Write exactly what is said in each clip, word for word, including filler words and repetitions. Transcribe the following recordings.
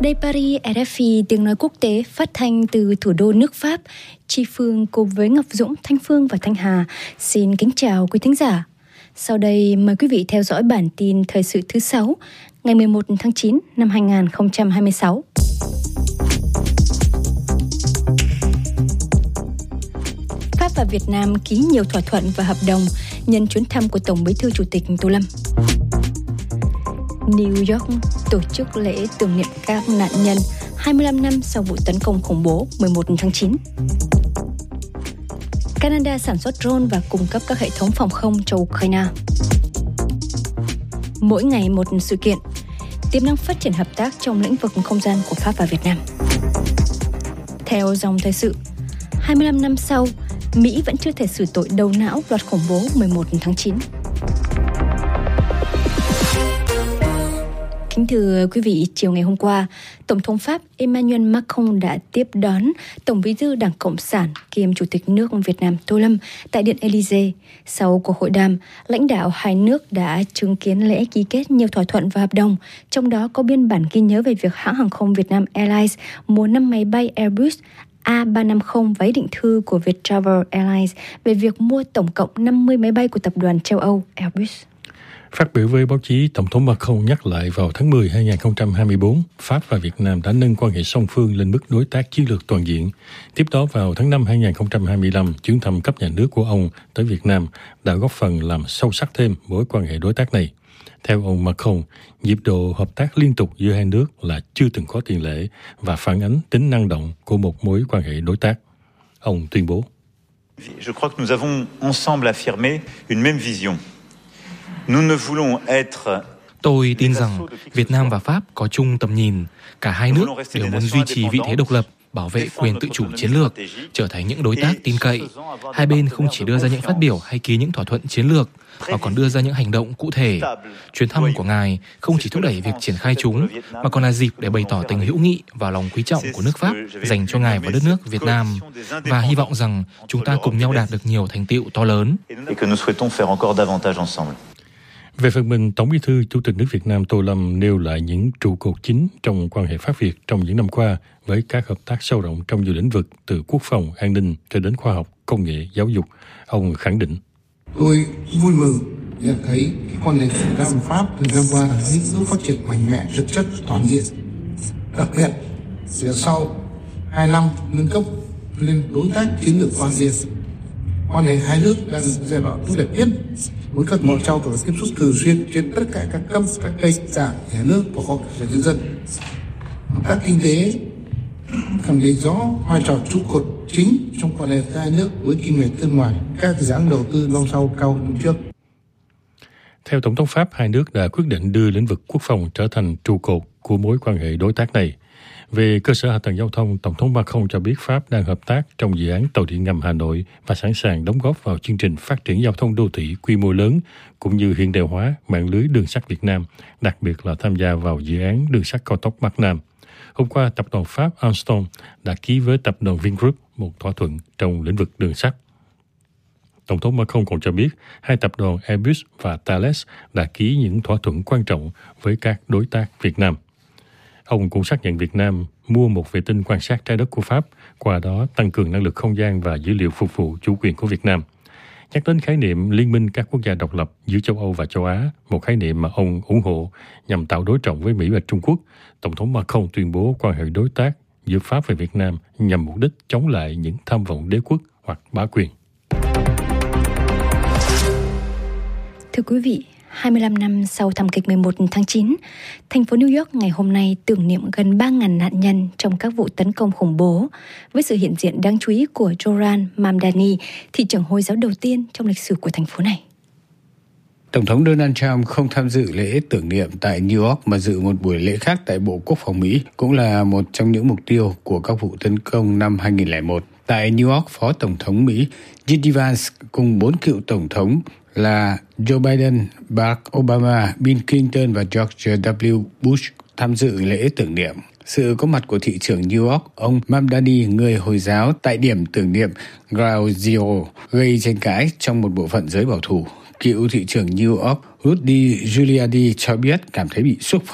Đây Paris, rờ ép i, tiếng nói quốc tế phát thanh từ thủ đô nước Pháp. Chi Phương cùng với Ngọc Dũng, Thanh Phương và Thanh Hà xin kính chào quý thính giả. Sau đây mời quý vị theo dõi bản tin thời sự thứ sáu, ngày mười một tháng chín năm hai nghìn không trăm hai mươi sáu. Pháp và Việt Nam ký nhiều thỏa thuận và hợp đồng nhân chuyến thăm của Tổng Bí thư Chủ tịch Tô Lâm. New York tổ chức lễ tưởng niệm các nạn nhân hai mươi lăm năm sau vụ tấn công khủng bố mười một tháng chín. Canada sản xuất drone và cung cấp các hệ thống phòng không cho Ukraine. Mỗi ngày một sự kiện, tiềm năng phát triển hợp tác trong lĩnh vực không gian của Pháp và Việt Nam. Theo dòng thời sự, hai mươi lăm năm sau, Mỹ vẫn chưa thể xử tội đầu não loạt khủng bố mười một tháng chín. Kính thưa quý vị, chiều ngày hôm qua, Tổng thống Pháp Emmanuel Macron đã tiếp đón Tổng Bí thư Đảng Cộng sản kiêm Chủ tịch nước Việt Nam Tô Lâm tại Điện Élysée. Sau cuộc hội đàm, lãnh đạo hai nước đã chứng kiến lễ ký kết nhiều thỏa thuận và hợp đồng, trong đó có biên bản ghi nhớ về việc hãng hàng không Việt Nam Airlines mua năm máy bay Airbus A ba trăm năm mươi và ý định thư của Vietravel Airlines về việc mua tổng cộng năm mươi máy bay của tập đoàn châu Âu Airbus. Phát biểu với báo chí, Tổng thống Macron nhắc lại vào tháng mười năm hai nghìn không trăm hai mươi tư, Pháp và Việt Nam đã nâng quan hệ song phương lên mức đối tác chiến lược toàn diện. Tiếp đó vào tháng năm năm hai nghìn không trăm hai mươi lăm, chuyến thăm cấp nhà nước của ông tới Việt Nam đã góp phần làm sâu sắc thêm mối quan hệ đối tác này. Theo ông Macron, nhịp độ hợp tác liên tục giữa hai nước là chưa từng có tiền lệ và phản ánh tính năng động của một mối quan hệ đối tác. Ông tuyên bố: Je crois que nous avons ensemble affirmé une même vision. Nous ne voulons être Tôi tin rằng Việt Nam và Pháp có chung tầm nhìn. Cả hai nước đều muốn duy trì vị thế độc lập, bảo vệ quyền tự chủ chiến lược, trở thành những đối tác tin cậy. Hai bên không chỉ đưa ra những phát biểu hay ký những thỏa thuận chiến lược, mà còn đưa ra những hành động cụ thể. Chuyến thăm của Ngài không chỉ thúc đẩy việc triển khai chúng, mà còn là dịp để bày tỏ tình hữu nghị và lòng quý trọng của nước Pháp dành cho Ngài và đất nước Việt Nam, và hy vọng rằng chúng ta cùng nhau đạt được nhiều thành tựu to lớn. Về phần mình, Tổng Bí thư Chủ tịch nước Việt Nam Tô Lâm nêu lại những trụ cột chính trong quan hệ Pháp-Việt trong những năm qua với các hợp tác sâu rộng trong nhiều lĩnh vực từ quốc phòng, an ninh cho đến khoa học, công nghệ, giáo dục. Ông khẳng định: Tôi vui mừng nhận thấy quan hệ Việt Nam-Pháp thời gian qua đã có những bước phát triển mạnh mẽ, thực chất, toàn diện. Đặc biệt, phía sau hai năm nâng cấp lên đối tác chiến lược toàn diện, quan hệ hai nước đang giai đoạn tốt đẹp nhất, với các mối trao đổi tiếp xúc thường xuyên trên tất cả các cấp, các kênh đảng, nhà nước và các nhân dân. Hợp tác kinh tế khẳng định rõ vai trò trụ cột chính trong quan hệ hai nước với kim ngạch thương mại, các dự án đầu tư lâu sau cao hơn trước. Theo Tổng thống Pháp, hai nước đã quyết định đưa lĩnh vực quốc phòng trở thành trụ cột của mối quan hệ đối tác này. Về cơ sở hạ tầng giao thông, Tổng thống Macron cho biết Pháp đang hợp tác trong dự án tàu điện ngầm Hà Nội và sẵn sàng đóng góp vào chương trình phát triển giao thông đô thị quy mô lớn cũng như hiện đại hóa mạng lưới đường sắt Việt Nam, đặc biệt là tham gia vào dự án đường sắt cao tốc Bắc Nam. Hôm qua, tập đoàn Pháp Alstom đã ký với tập đoàn Vingroup một thỏa thuận trong lĩnh vực đường sắt. Tổng thống Macron còn cho biết hai tập đoàn Airbus và Thales đã ký những thỏa thuận quan trọng với các đối tác Việt Nam. Ông cũng xác nhận Việt Nam mua một vệ tinh quan sát trái đất của Pháp, qua đó tăng cường năng lực không gian và dữ liệu phục vụ chủ quyền của Việt Nam. Nhắc đến khái niệm liên minh các quốc gia độc lập giữa châu Âu và châu Á, một khái niệm mà ông ủng hộ nhằm tạo đối trọng với Mỹ và Trung Quốc, Tổng thống Macron tuyên bố quan hệ đối tác giữa Pháp và Việt Nam nhằm mục đích chống lại những tham vọng đế quốc hoặc bá quyền. Thưa quý vị, hai mươi lăm năm sau thảm kịch mười một tháng chín, thành phố New York ngày hôm nay tưởng niệm gần ba nghìn nạn nhân trong các vụ tấn công khủng bố, với sự hiện diện đáng chú ý của Zohran Mamdani, thị trưởng Hồi giáo đầu tiên trong lịch sử của thành phố này. Tổng thống Donald Trump không tham dự lễ tưởng niệm tại New York mà dự một buổi lễ khác tại Bộ Quốc phòng Mỹ, cũng là một trong những mục tiêu của các vụ tấn công năm hai nghìn không trăm lẻ một. Tại New York, Phó Tổng thống Mỹ J D Vance cùng bốn cựu Tổng thống là Joe Biden, Barack Obama, Bill Clinton và George W. Bush tham dự lễ tưởng niệm. Sự có mặt của thị trưởng New York, ông Mamdani, người Hồi giáo, tại điểm tưởng niệm Ground Zero gây tranh cãi trong một bộ phận giới bảo thủ. Cựu thị trưởng New York Rudy Giuliani cho biết cảm thấy bị xúc phạm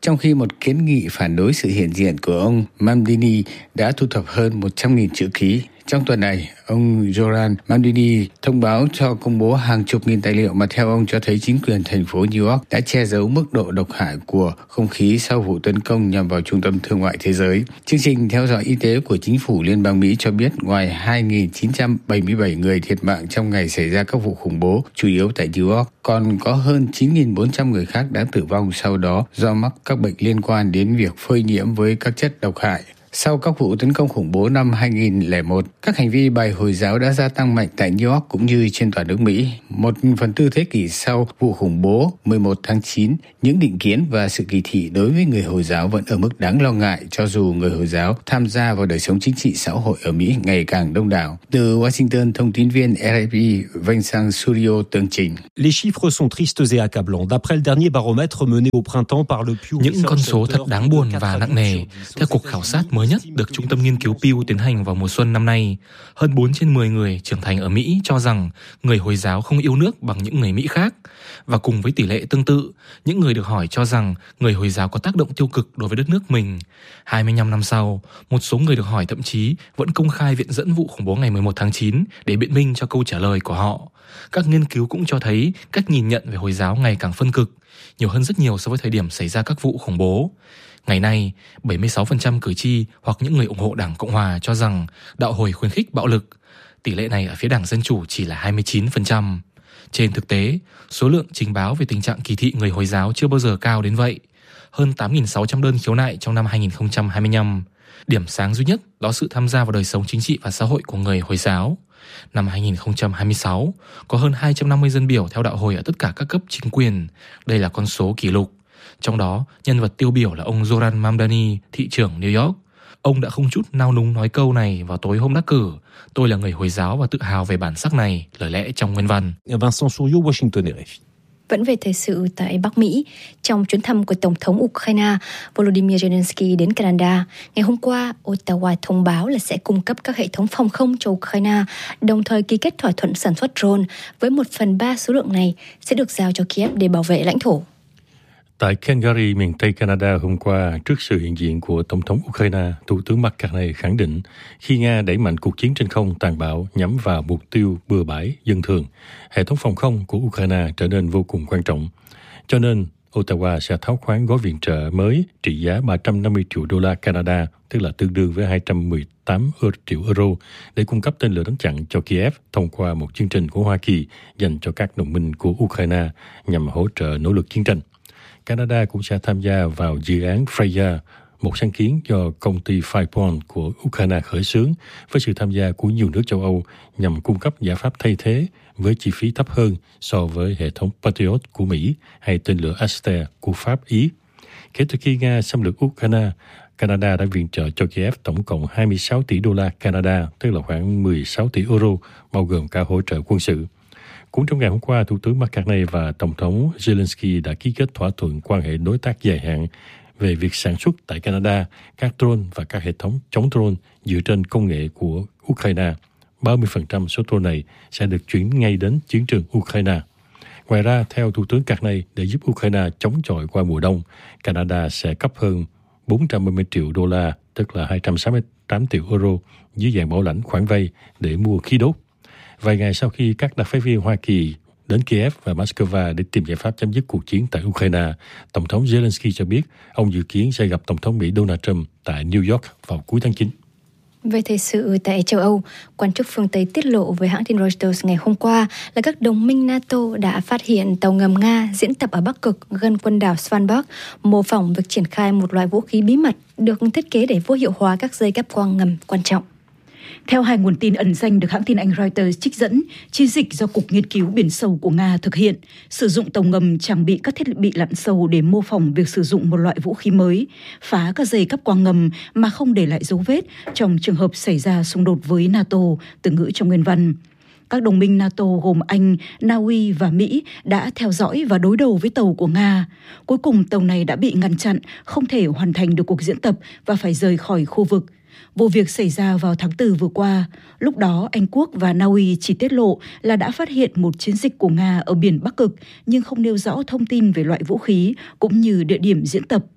trong khi một kiến nghị phản đối sự hiện diện của ông Mamdini đã thu thập hơn một trăm nghìn chữ ký. Trong tuần này, ông Zoran Mamdini thông báo cho công bố hàng chục nghìn tài liệu mà theo ông cho thấy chính quyền thành phố New York đã che giấu mức độ độc hại của không khí sau vụ tấn công nhằm vào trung tâm thương mại thế giới. Chương trình theo dõi y tế của chính phủ Liên bang Mỹ cho biết ngoài hai nghìn chín trăm bảy mươi bảy người thiệt mạng trong ngày xảy ra các vụ khủng bố, chủ yếu tại New York, còn có hơn chín nghìn bốn trăm người khác đã tử vong sau đó do mắc các bệnh liên quan đến việc phơi nhiễm với các chất độc hại. Sau các vụ tấn công khủng bố năm hai nghìn lẻ một, các hành vi bài Hồi giáo đã gia tăng mạnh tại New York cũng như trên toàn nước Mỹ. Một phần tư thế kỷ sau vụ khủng bố mười một tháng chín, những định kiến và sự kỳ thị đối với người Hồi giáo vẫn ở mức đáng lo ngại cho dù người Hồi giáo tham gia vào đời sống chính trị xã hội ở Mỹ ngày càng đông đảo. Từ Washington, thông tin viên R F I Vincent Surio tường trình. Les chiffres sont tristes et accablants. D'après le dernier baromètre mené au printemps par le Pew. Những con số thật đáng buồn và nặng nề. Theo cuộc khảo sát mới nhất được Trung tâm Nghiên cứu Pew tiến hành vào mùa xuân năm nay, hơn bốn trên mười người trưởng thành ở Mỹ cho rằng người Hồi giáo không yêu nước bằng những người Mỹ khác. Và cùng với tỷ lệ tương tự, những người được hỏi cho rằng người Hồi giáo có tác động tiêu cực đối với đất nước mình. hai mươi lăm năm sau, một số người được hỏi thậm chí vẫn công khai viện dẫn vụ khủng bố ngày mười một tháng chín để biện minh cho câu trả lời của họ. Các nghiên cứu cũng cho thấy cách nhìn nhận về Hồi giáo ngày càng phân cực, nhiều hơn rất nhiều so với thời điểm xảy ra các vụ khủng bố. Ngày nay, bảy mươi sáu phần trăm cử tri hoặc những người ủng hộ Đảng Cộng Hòa cho rằng đạo Hồi khuyến khích bạo lực. Tỷ lệ này ở phía Đảng Dân Chủ chỉ là hai mươi chín phần trăm. Trên thực tế, số lượng trình báo về tình trạng kỳ thị người Hồi giáo chưa bao giờ cao đến vậy. Hơn tám nghìn sáu trăm đơn khiếu nại trong năm hai nghìn không trăm hai mươi lăm. Điểm sáng duy nhất đó sự tham gia vào đời sống chính trị và xã hội của người Hồi giáo. Năm hai nghìn không trăm hai mươi sáu, có hơn hai trăm năm mươi dân biểu theo đạo Hồi ở tất cả các cấp chính quyền. Đây là con số kỷ lục. Trong đó, nhân vật tiêu biểu là ông Zoran Mamdani, thị trưởng New York. Ông đã không chút nao núng nói câu này vào tối hôm đắc cử. Tôi là người Hồi giáo và tự hào về bản sắc này, lời lẽ trong nguyên văn. Vincent Surio, Washington, R F I. Vẫn về thời sự tại Bắc Mỹ, trong chuyến thăm của Tổng thống Ukraine Volodymyr Zelensky đến Canada, ngày hôm qua, Ottawa thông báo là sẽ cung cấp các hệ thống phòng không cho Ukraine, đồng thời ký kết thỏa thuận sản xuất drone với một phần ba số lượng này sẽ được giao cho Kiev để bảo vệ lãnh thổ. Tại Calgary, miền Tây Canada hôm qua, trước sự hiện diện của Tổng thống Ukraine, Thủ tướng Mark Carney khẳng định khi Nga đẩy mạnh cuộc chiến trên không tàn bạo nhắm vào mục tiêu bừa bãi dân thường, hệ thống phòng không của Ukraine trở nên vô cùng quan trọng. Cho nên, Ottawa sẽ tháo khoán gói viện trợ mới trị giá ba trăm năm mươi triệu đô la Canada, tức là tương đương với hai trăm mười tám triệu euro, để cung cấp tên lửa đánh chặn cho Kiev thông qua một chương trình của Hoa Kỳ dành cho các đồng minh của Ukraine nhằm hỗ trợ nỗ lực chiến tranh. Canada cũng sẽ tham gia vào dự án Freya, một sáng kiến do công ty Fireborn của Ukraine khởi xướng với sự tham gia của nhiều nước châu Âu nhằm cung cấp giải pháp thay thế với chi phí thấp hơn so với hệ thống Patriot của Mỹ hay tên lửa Aster của Pháp, Ý. Kể từ khi Nga xâm lược Ukraine, Canada đã viện trợ cho Kiev tổng cộng hai mươi sáu tỷ đô la Canada, tức là khoảng mười sáu tỷ euro, bao gồm cả hỗ trợ quân sự. Cũng trong ngày hôm qua, Thủ tướng Mark Carney và Tổng thống Zelensky đã ký kết thỏa thuận quan hệ đối tác dài hạn về việc sản xuất tại Canada các drone và các hệ thống chống drone dựa trên công nghệ của Ukraine. ba mươi phần trăm số drone này sẽ được chuyển ngay đến chiến trường Ukraine. Ngoài ra, theo Thủ tướng Carney, để giúp Ukraine chống chọi qua mùa đông, Canada sẽ cấp hơn bốn trăm ba mươi triệu đô la, tức là hai trăm sáu mươi tám triệu euro, dưới dạng bảo lãnh khoản vay để mua khí đốt. Vài ngày sau khi các đặc phái viên Hoa Kỳ đến Kiev và Moscow để tìm giải pháp chấm dứt cuộc chiến tại Ukraine, Tổng thống Zelensky cho biết ông dự kiến sẽ gặp Tổng thống Mỹ Donald Trump tại New York vào cuối tháng chín. Về thời sự tại châu Âu, quan chức phương Tây tiết lộ với hãng tin Reuters ngày hôm qua là các đồng minh NATO đã phát hiện tàu ngầm Nga diễn tập ở Bắc Cực gần quần đảo Svalbard, mô phỏng việc triển khai một loại vũ khí bí mật được thiết kế để vô hiệu hóa các dây cáp quang ngầm quan trọng. Theo hai nguồn tin ẩn danh được hãng tin Anh Reuters trích dẫn, chiến dịch do Cục Nghiên cứu Biển sâu của Nga thực hiện, sử dụng tàu ngầm trang bị các thiết bị lặn sâu để mô phỏng việc sử dụng một loại vũ khí mới, phá các dây cáp quang ngầm mà không để lại dấu vết trong trường hợp xảy ra xung đột với NATO, từ ngữ trong nguyên văn. Các đồng minh NATO gồm Anh, Na Uy và Mỹ đã theo dõi và đối đầu với tàu của Nga. Cuối cùng tàu này đã bị ngăn chặn, không thể hoàn thành được cuộc diễn tập và phải rời khỏi khu vực. Vụ việc xảy ra vào tháng tư vừa qua. Lúc đó, Anh Quốc và Na Uy chỉ tiết lộ là đã phát hiện một chiến dịch của Nga ở biển Bắc Cực, nhưng không nêu rõ thông tin về loại vũ khí cũng như địa điểm diễn tập.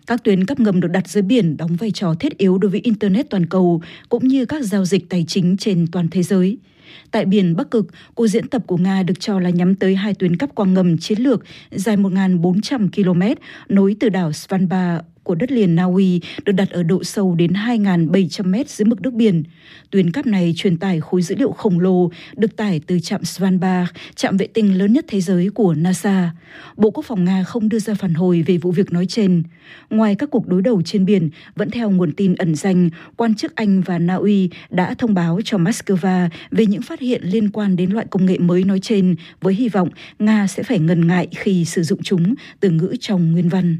Các tuyến cáp ngầm được đặt dưới biển đóng vai trò thiết yếu đối với Internet toàn cầu cũng như các giao dịch tài chính trên toàn thế giới. Tại biển Bắc Cực, cuộc diễn tập của Nga được cho là nhắm tới hai tuyến cáp quang ngầm chiến lược dài một nghìn bốn trăm ki lô mét nối từ đảo Svalbard của đất liền Na Uy được đặt ở độ sâu đến hai nghìn bảy trăm mét dưới mực nước biển. Tuyến cáp này truyền tải khối dữ liệu khổng lồ được tải từ trạm Svalbard, trạm vệ tinh lớn nhất thế giới của NASA. Bộ Quốc phòng Nga không đưa ra phản hồi về vụ việc nói trên. Ngoài các cuộc đối đầu trên biển, vẫn theo nguồn tin ẩn danh, quan chức Anh và Na Uy đã thông báo cho Moscow về những phát hiện liên quan đến loại công nghệ mới nói trên, với hy vọng Nga sẽ phải ngần ngại khi sử dụng chúng, từ ngữ trong nguyên văn.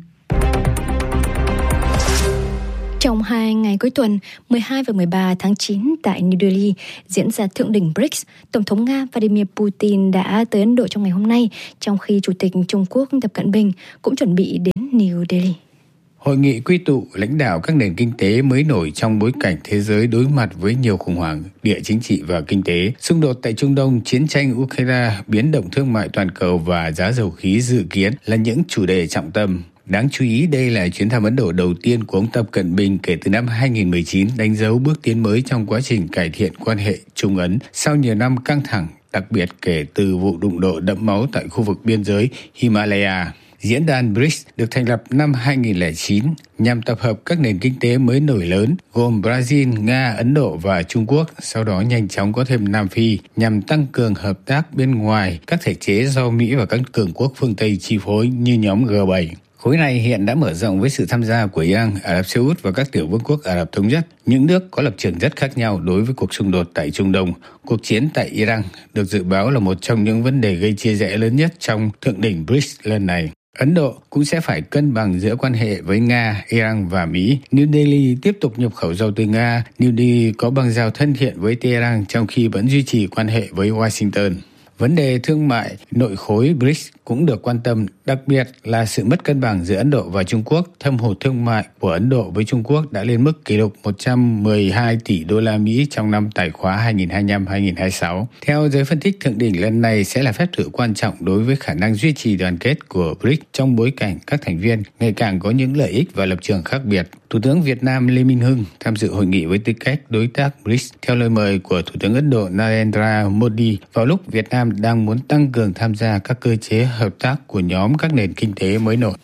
Trong hai ngày cuối tuần, mười hai và mười ba tháng chín tại New Delhi diễn ra thượng đỉnh bê rê i xê, Tổng thống Nga Vladimir Putin đã tới Ấn Độ trong ngày hôm nay, trong khi Chủ tịch Trung Quốc Tập Cận Bình cũng chuẩn bị đến New Delhi. Hội nghị quy tụ lãnh đạo các nền kinh tế mới nổi trong bối cảnh thế giới đối mặt với nhiều khủng hoảng địa chính trị và kinh tế, xung đột tại Trung Đông, chiến tranh Ukraine, biến động thương mại toàn cầu và giá dầu khí dự kiến là những chủ đề trọng tâm. Đáng chú ý, đây là chuyến thăm Ấn Độ đầu tiên của ông Tập Cận Bình kể từ năm hai nghìn không trăm mười chín, đánh dấu bước tiến mới trong quá trình cải thiện quan hệ Trung Ấn sau nhiều năm căng thẳng, đặc biệt kể từ vụ đụng độ đẫm máu tại khu vực biên giới Himalaya. Diễn đàn bê rê i xê được thành lập năm hai nghìn không trăm lẻ chín nhằm tập hợp các nền kinh tế mới nổi lớn gồm Brazil, Nga, Ấn Độ và Trung Quốc, sau đó nhanh chóng có thêm Nam Phi nhằm tăng cường hợp tác bên ngoài các thể chế do Mỹ và các cường quốc phương Tây chi phối như nhóm G bảy. Khối này hiện đã mở rộng với sự tham gia của Iran, Ả Rập Xê Út và các tiểu vương quốc Ả Rập Thống Nhất, những nước có lập trường rất khác nhau đối với cuộc xung đột tại Trung Đông. Cuộc chiến tại Iran được dự báo là một trong những vấn đề gây chia rẽ lớn nhất trong thượng đỉnh bê rê i xê lần này. Ấn Độ cũng sẽ phải cân bằng giữa quan hệ với Nga, Iran và Mỹ. New Delhi tiếp tục nhập khẩu dầu từ Nga. New Delhi có bang giao thân thiện với Tehran trong khi vẫn duy trì quan hệ với Washington. Vấn đề thương mại nội khối bê rê i xê cũng được quan tâm, đặc biệt là sự mất cân bằng giữa Ấn Độ và Trung Quốc. Thâm hụt thương mại của Ấn Độ với Trung Quốc đã lên mức kỷ lục một trăm mười hai tỷ đô la Mỹ trong năm tài khóa hai nghìn không trăm hai mươi lăm hai nghìn không trăm hai mươi sáu. Theo giới phân tích, thượng đỉnh lần này sẽ là phép thử quan trọng đối với khả năng duy trì đoàn kết của bê rê i xê trong bối cảnh các thành viên ngày càng có những lợi ích và lập trường khác biệt. Thủ tướng Việt Nam Lê Minh Hưng tham dự hội nghị với tư cách đối tác bê rê i xê theo lời mời của Thủ tướng Ấn Độ Narendra Modi vào lúc Việt Nam đang muốn tăng cường tham gia các cơ chế hợp tác của nhóm các nền kinh tế mới nổi.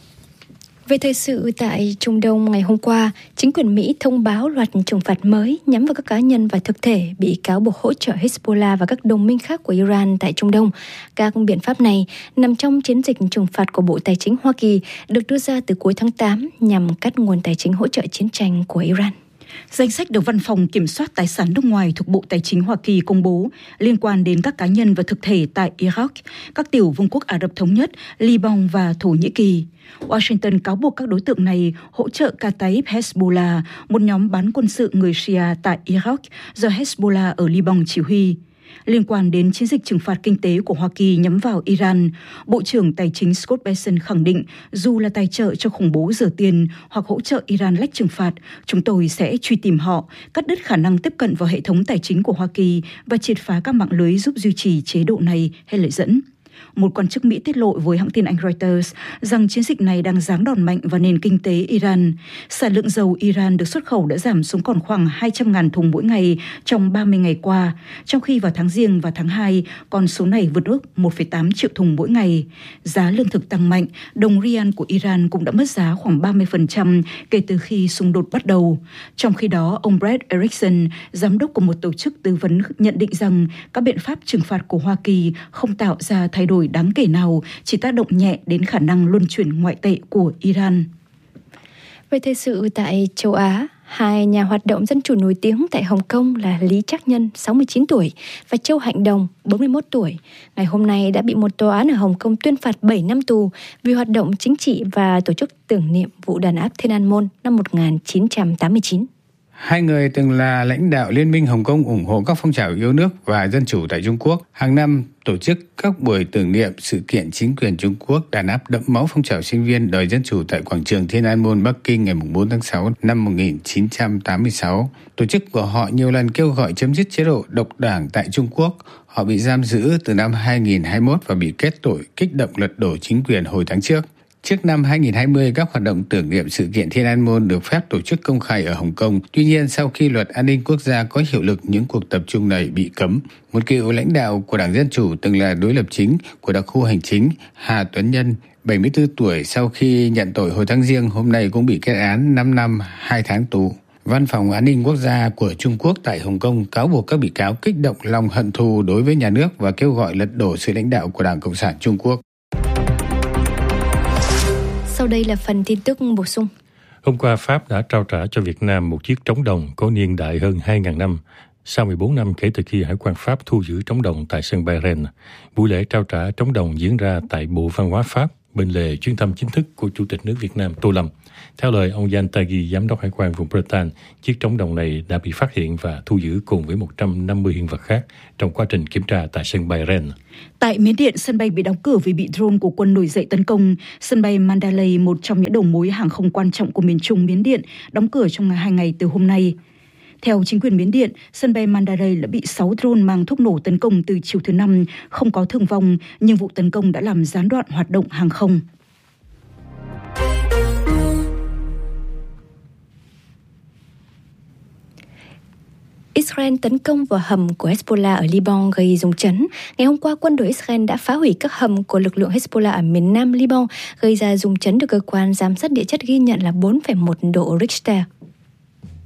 Về thời sự tại Trung Đông ngày hôm qua, chính quyền Mỹ thông báo loạt trừng phạt mới nhắm vào các cá nhân và thực thể bị cáo buộc hỗ trợ Hezbollah và các đồng minh khác của Iran tại Trung Đông. Các biện pháp này nằm trong chiến dịch trừng phạt của Bộ Tài chính Hoa Kỳ được đưa ra từ cuối tháng tám nhằm cắt nguồn tài chính hỗ trợ chiến tranh của Iran. Danh sách được Văn phòng Kiểm soát Tài sản nước ngoài thuộc Bộ Tài chính Hoa Kỳ công bố liên quan đến các cá nhân và thực thể tại Iraq, các tiểu vương quốc Ả Rập Thống Nhất, Liban và Thổ Nhĩ Kỳ. Washington cáo buộc các đối tượng này hỗ trợ Kataib Hezbollah, một nhóm bán quân sự người Shia tại Iraq do Hezbollah ở Liban chỉ huy. Liên quan đến chiến dịch trừng phạt kinh tế của Hoa Kỳ nhắm vào Iran, Bộ trưởng Tài chính Scott Bessent khẳng định dù là tài trợ cho khủng bố rửa tiền hoặc hỗ trợ Iran lách trừng phạt, chúng tôi sẽ truy tìm họ, cắt đứt khả năng tiếp cận vào hệ thống tài chính của Hoa Kỳ và triệt phá các mạng lưới giúp duy trì chế độ này hay lợi dẫn. Một quan chức Mỹ tiết lộ với hãng tin Anh Reuters rằng chiến dịch này đang giáng đòn mạnh vào nền kinh tế Iran. Sản lượng dầu Iran được xuất khẩu đã giảm xuống còn khoảng hai trăm nghìn thùng mỗi ngày trong ba mươi ngày qua, trong khi vào tháng Giêng và tháng hai, con số này vượt ước một phẩy tám triệu thùng mỗi ngày. Giá lương thực tăng mạnh, đồng rial của Iran cũng đã mất giá khoảng ba mươi phần trăm kể từ khi xung đột bắt đầu. Trong khi đó, ông Brett Erickson, giám đốc của một tổ chức tư vấn, nhận định rằng các biện pháp trừng phạt của Hoa Kỳ không tạo ra thay đổi đáng kể nào, chỉ tác động nhẹ đến khả năng luân chuyển ngoại tệ của Iran. Về thời sự tại châu Á, hai nhà hoạt động dân chủ nổi tiếng tại Hồng Kông là Lý Trắc Nhân, sáu mươi chín tuổi, và Châu Hạnh Đồng, bốn mươi mốt tuổi, ngày hôm nay đã bị một tòa án ở Hồng Kông tuyên phạt bảy năm tù vì hoạt động chính trị và tổ chức tưởng niệm vụ đàn áp Thiên An Môn năm một nghìn chín trăm tám mươi chín. Hai người từng là lãnh đạo Liên minh Hồng Kông ủng hộ các phong trào yêu nước và dân chủ tại Trung Quốc. Hàng năm tổ chức các buổi tưởng niệm sự kiện chính quyền Trung Quốc đàn áp đẫm máu phong trào sinh viên đòi dân chủ tại quảng trường Thiên An Môn, Bắc Kinh ngày bốn tháng sáu năm một nghìn chín trăm tám mươi sáu. Tổ chức của họ nhiều lần kêu gọi chấm dứt chế độ độc đảng tại Trung Quốc. Họ bị giam giữ từ năm hai nghìn không trăm hai mươi mốt và bị kết tội kích động lật đổ chính quyền hồi tháng trước. Trước năm hai nghìn không trăm hai mươi, các hoạt động tưởng niệm sự kiện Thiên An Môn được phép tổ chức công khai ở Hồng Kông. Tuy nhiên, sau khi luật an ninh quốc gia có hiệu lực, những cuộc tập trung này bị cấm. Một cựu lãnh đạo của Đảng Dân Chủ từng là đối lập chính của đặc khu hành chính Hà Tuấn Nhân, bảy mươi tư tuổi, sau khi nhận tội hồi tháng Giêng, hôm nay cũng bị kết án năm năm hai tháng tù. Văn phòng An ninh Quốc gia của Trung Quốc tại Hồng Kông cáo buộc các bị cáo kích động lòng hận thù đối với nhà nước và kêu gọi lật đổ sự lãnh đạo của Đảng Cộng sản Trung Quốc. Sau đây là phần tin tức bổ sung. Hôm qua, Pháp đã trao trả cho Việt Nam một chiếc trống đồng có niên đại hơn hai nghìn năm. Sau mười bốn năm kể từ khi Hải quan Pháp thu giữ trống đồng tại sân bay Rennes, buổi lễ trao trả trống đồng diễn ra tại Bộ Văn hóa Pháp bên lề chuyến thăm chính thức của Chủ tịch nước Việt Nam Tô Lâm. Theo lời ông Jean Tanguy, giám đốc Hải quan vùng Bretagne, chiếc trống đồng này đã bị phát hiện và thu giữ cùng với một trăm năm mươi hiện vật khác trong quá trình kiểm tra tại sân bay Rennes. Tại Miến Điện, sân bay bị đóng cửa vì bị drone của quân nổi dậy tấn công. Sân bay Mandalay, một trong những đầu mối hàng không quan trọng của miền Trung Miến Điện, đóng cửa trong hai ngày từ hôm nay. Theo chính quyền Miến Điện, sân bay Mandalay đã bị sáu drone mang thuốc nổ tấn công từ chiều thứ Năm, không có thương vong, nhưng vụ tấn công đã làm gián đoạn hoạt động hàng không. Israel tấn công vào hầm của Hezbollah ở Liban gây rung chấn. Ngày hôm qua, quân đội Israel đã phá hủy các hầm của lực lượng Hezbollah ở miền nam Liban, gây ra rung chấn được cơ quan giám sát địa chất ghi nhận là bốn phẩy một độ Richter.